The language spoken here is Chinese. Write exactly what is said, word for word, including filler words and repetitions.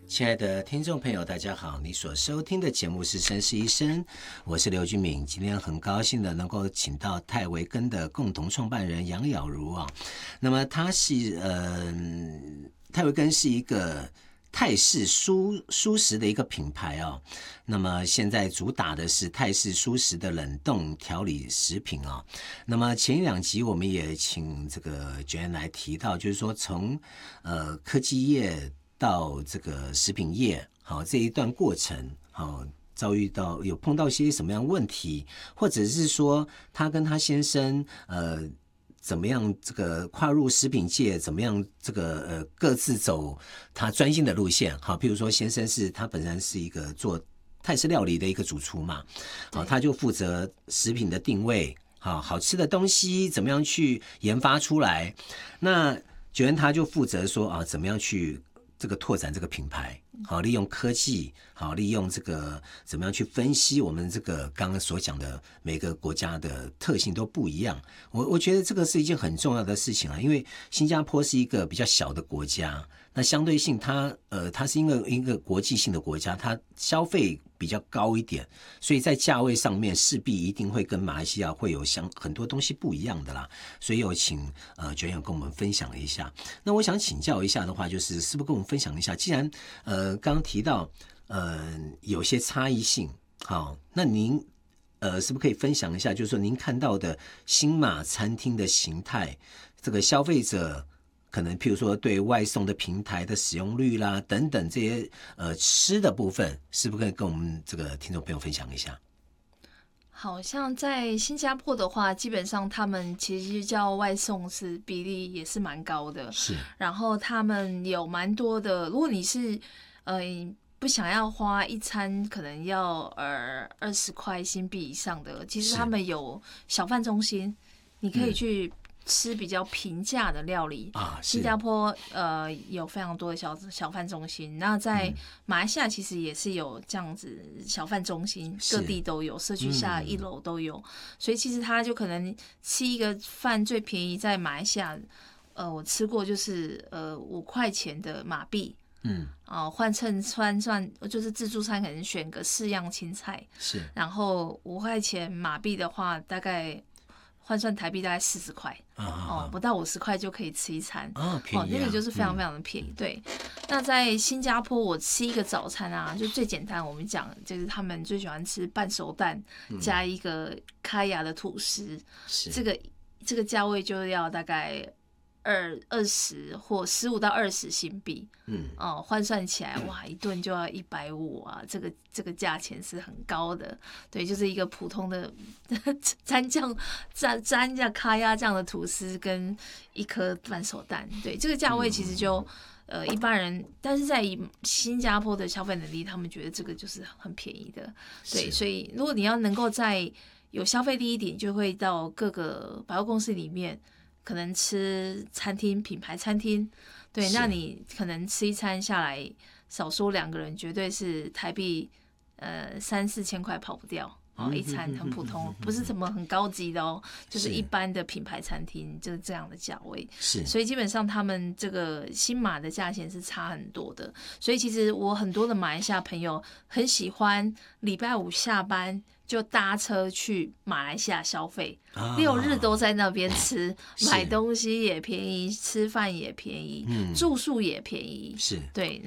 亲爱的听众朋友大家好，你所收听的节目是绅士医生，我是刘俊敏。今天很高兴的能够请到泰维根的共同创办人杨雅茹啊。那么他是呃，泰维根是一个泰式蔬蔬食的一个品牌哦。那么现在主打的是泰式蔬食的冷冻调理食品啊、哦。那么前一两集我们也请这个Joanne来提到，就是说从呃科技业到这个食品业，好这一段过程，好遭遇到有碰到一些什么样问题，或者是说他跟他先生呃怎么样这个跨入食品界，怎么样这个呃各自走他专心的路线，好，譬如说先生是他本身是一个做泰式料理的一个主厨嘛，好，他就负责食品的定位，好好吃的东西怎么样去研发出来，那Joanne他就负责说啊怎么样去这个拓展这个品牌，好，利用科技，好，利用这个怎么样去分析我们这个刚刚所讲的每个国家的特性都不一样。我我觉得这个是一件很重要的事情啊，因为新加坡是一个比较小的国家，那相对性它呃它是因为一个国际性的国家，它消费比较高一点，所以在价位上面势必一定会跟马来西亚会有相很多东西不一样的啦。所以有请呃Joanne跟我们分享了一下。那我想请教一下的话，就是是不是跟我们分享一下，既然呃刚刚提到呃有些差异性，好，那您呃是不是可以分享一下，就是说您看到的新马餐厅的形态，这个消费者可能譬如说对外送的平台的使用率啦等等这些呃吃的部分，是不是可以跟我们这个听众朋友分享一下？ 好像在新加坡的话，基本上他们其实叫外送是比例也是蛮高的， 是。 然后他们有蛮多的，如果你是呃不想要花一餐可能要呃二十块新币以上的，其实他们有小贩中心，你可以去吃比较平价的料理啊。新加坡呃有非常多的小小贩中心，那在马来西亚其实也是有这样子小贩中心，各地都有，社区下一楼都有，所以其实他就可能吃一个饭最便宜在马来西亚，呃我吃过就是呃五块钱的马币。嗯，哦，换成换算就是自助餐，可能选个四样青菜，是，然后五块钱马币的话，大概换算台币大概四十块，啊啊啊哦，不到五十块就可以吃一餐，啊，便宜啊，哦，那个就是非常非常的便宜。嗯，对，那在新加坡，我吃一个早餐啊，就最简单，我们讲就是他们最喜欢吃半熟蛋，嗯，加一个开牙的吐司，这个这个价位就要大概二二十或十五到二十新币，嗯，哦，换算起来，哇，一顿就要一百五啊，这个这个价钱是很高的，对，就是一个普通的蘸酱蘸蘸酱咖鸭酱的吐司跟一颗半熟蛋，对，这个价位其实就呃一般人，但是在以新加坡的消费能力，他们觉得这个就是很便宜的，对，所以如果你要能够在有消费力一点，就会到各个百货公司里面。可能吃餐厅品牌餐厅，对，那你可能吃一餐下来，少说两个人绝对是台币呃三四千块跑不掉哦，一餐很普通，不是什么很高级的哦，就是一般的品牌餐厅就是这样的价位，是，所以基本上他们这个新马的价钱是差很多的，所以其实我很多的马来西亚朋友很喜欢礼拜五下班就搭车去马来西亚消费，啊，六日都在那边吃，买东西也便宜，吃饭也便宜，嗯，住宿也便宜，是，对，